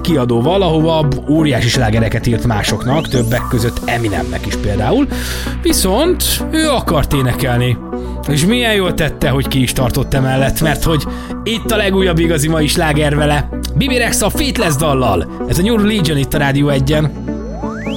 kiadóval, ahova óriási slágereket írt másoknak, többek között Eminemnek is például. Viszont ő akart énekelni. És milyen jól tette, hogy ki is tartott emellett, mert hogy itt a legújabb igazi mai sláger vele. Bibi Rexa Faithless dallal. Ez a New Religion itt a Rádió 1-en.